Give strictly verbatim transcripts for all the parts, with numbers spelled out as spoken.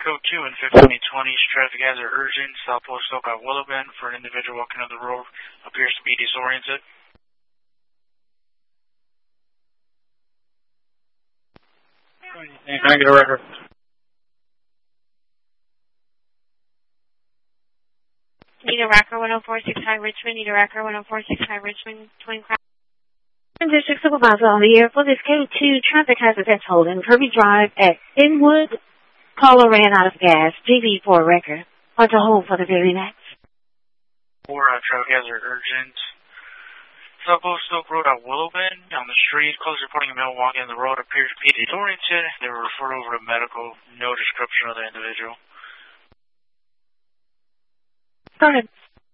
Code two and fifteen twenty, traffic hazard urgent, Southpost SoCal Willow Bend for an individual walking on the road, appears to be disoriented. Can I get a record? Nita Rocker, one oh four six High Richmond, Nita Rocker, one oh four six High Richmond, Twin Crown. District Supervisor on the air for this K two traffic hazard that's holding Kirby Drive at Inwood. Caller ran out of gas. G V for a record. On to hold for the very next. Four, uh, traffic hazard urgent. Southpost Stoke Road at Willow Bend on the street. Close reporting a male walking on the road appears to be disoriented. They were referred over to medical. No description of the individual. Go ahead.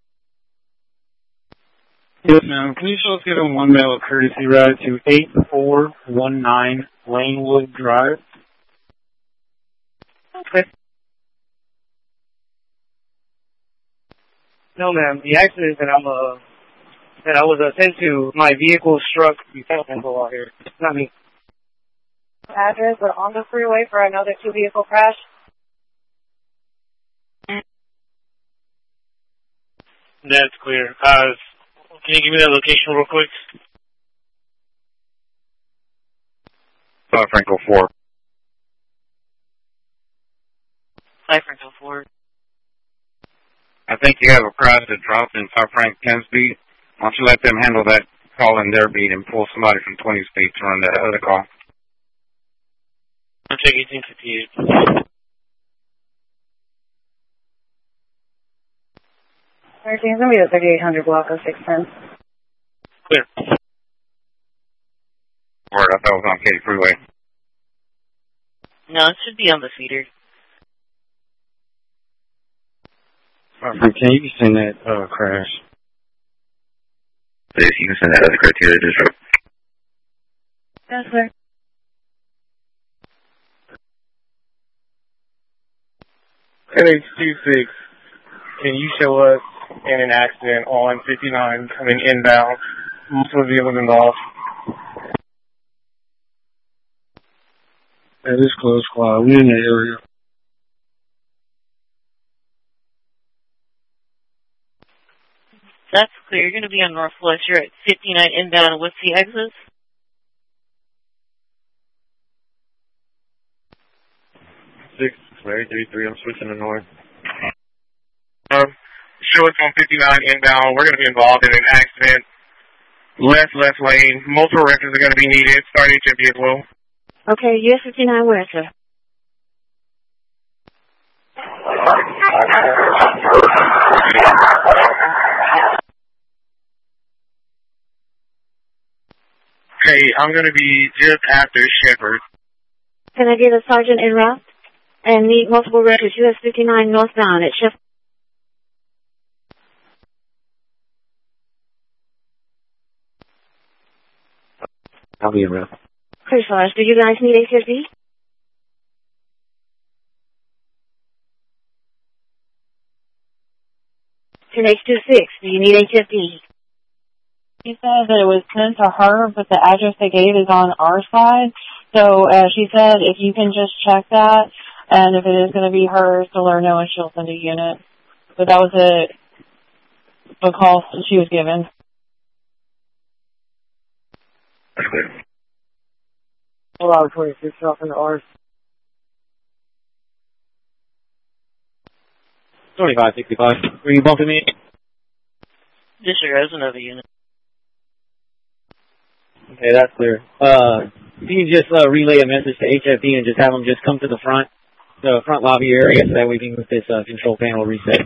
Yes, ma'am. Can you show us give him one mail courtesy ride to eight four one nine Lanewood Drive? Okay. No, ma'am. The accident that I'm uh that I was attended to, my vehicle struck the people out here. Not me. Address, we're on the freeway for another two vehicle crash. That's clear. Uh, can you give me that location real quick? South Franco four. Hi, Franco four. I think you have a crash that dropped in South Frank ten speed. Why don't you let them handle that call in their beat and pull somebody from twenty speed to run that other call? I'll take eighteen fifty-eight. thirteen, it's going to be the thirty-eight hundred block of six ten. Clear. Word, I thought it was on Katy Freeway. No, it should be on the feeder. Can you send that uh, crash? Please, you can send that other criteria to this. Yes, sir. N H two six, can you show us in an accident on fifty-nine coming inbound? Multiple vehicles involved. That is close, squad. We're in the area. That's clear. You're going to be on Northwest. You're at fifty-nine inbound. What's the exit? Six, Larry, three, three. I'm switching to north. Um, show us on fifty-nine inbound. We're going to be involved in an accident. Left, left lane. Multiple records are going to be needed. Start H F D as well. Okay, U S fifty-nine, where, sir? Okay, I'm going to be just after Shepherd. Can I get a sergeant en route? And need multiple records, U S fifty-nine northbound at Shepherd. I'll be en route. Clear, Sarge. Do you guys need H F D? ten H twenty-six, do you need H F D? She said that it was sent to her, but the address they gave is on our side. So uh, she said if you can just check that, and if it is going to be hers, to let her know and she'll send a unit. But that was a, a call that she was given. That's clear. Hold on, twenty-six off in the ours. twenty-five sixty-five. Were you bumping me? Disregard, there's another unit. Okay, that's clear. Uh, you can just uh, relay a message to H F D and just have them just come to the front, the front lobby area so that we can get this uh, control panel reset.